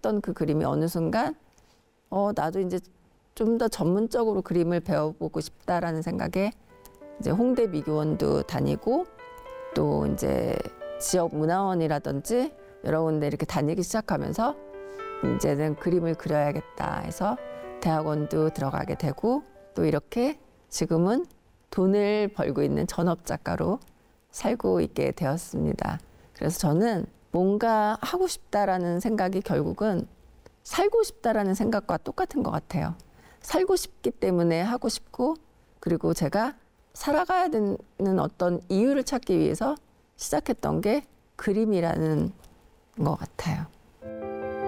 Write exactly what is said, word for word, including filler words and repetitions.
했던 그 그림이 어느 순간 어 나도 이제 좀 더 전문적으로 그림을 배워보고 싶다라는 생각에 이제 홍대 미교원도 다니고 또 이제 지역 문화원이라든지 여러 군데 이렇게 다니기 시작하면서 이제는 그림을 그려야겠다 해서 대학원도 들어가게 되고 또 이렇게 지금은 돈을 벌고 있는 전업 작가로 살고 있게 되었습니다. 그래서 저는 뭔가 하고 싶다라는 생각이 결국은 살고 싶다라는 생각과 똑같은 것 같아요. 살고 싶기 때문에 하고 싶고 그리고 제가 살아가야 되는 어떤 이유를 찾기 위해서 시작했던 게 그림이라는 것 같아요.